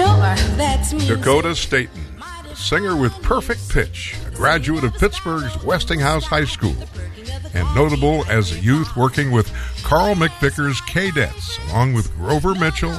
Sure, that's me. Dakota Staten, a singer with perfect pitch, a graduate of Pittsburgh's Westinghouse High School, and notable as a youth working with Carl McVicker's Cadettes, along with Grover Mitchell